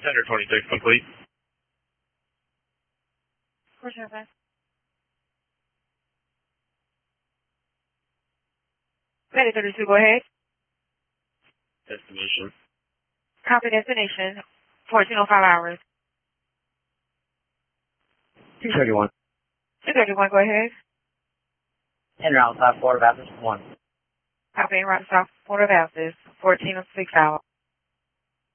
Tender 26 complete. Where's your best? Ready 32, go ahead. Destination. Copy destination, 1405 hours. 231. 231, go ahead. En route, South Florida Baptist 1. Copy en route South Florida Baptist, 1406 hours.